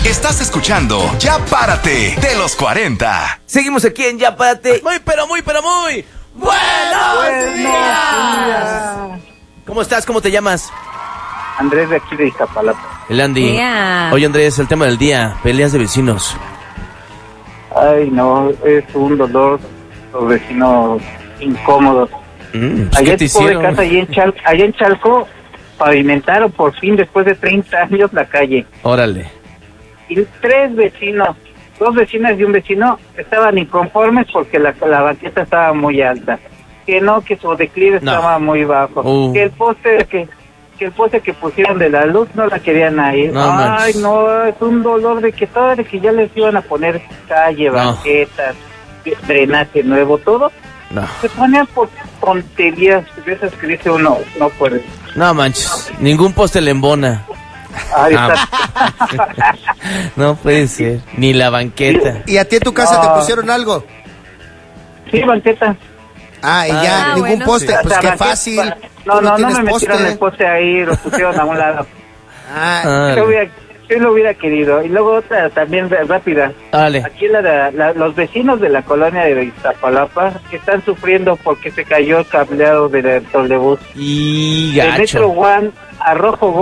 Estás escuchando Ya Párate de los 40. Seguimos aquí en Ya Párate. Muy buenos días. ¿Cómo estás? ¿Cómo te llamas? Andrés, de aquí de Iztapalapa. El Andy. Yeah. Oye, Andrés, el tema del día, peleas de vecinos. Ay, no, es un dolor, los vecinos incómodos. Pues, Allá ¿qué te en pobre hicieron? casa, allá en Chalco, pavimentaron por fin, después de 30 años, la calle. Órale. Y 3 vecinos, 2 vecinas y un vecino, estaban inconformes porque la banqueta estaba muy alta. Que no, que su declive No. estaba muy bajo. Que el poste que pusieron de la luz no la querían ahí. No Ay, manches. no, es un dolor de que todo, de que ya les iban a poner calle, banquetas, drenaje nuevo, todo. No. Se ponían por tonterías de esas que dice uno, no puede. No manches. Ningún poste le embona. Ay, No puede ser. Ni la banqueta. ¿Y a ti en tu casa No. te pusieron algo? Sí, banqueta. Ah, y ya, ningún bueno. poste. Pues Hasta qué banqueta. fácil. No, Tú no tienes me metieron el poste ahí, lo pusieron a un lado. Ah, Yo lo hubiera querido. Y luego otra también rápida. Dale. Aquí los vecinos de la colonia de Iztapalapa están sufriendo porque se cayó el cableado del trolebús. Y El Metro gacho. One a Rojo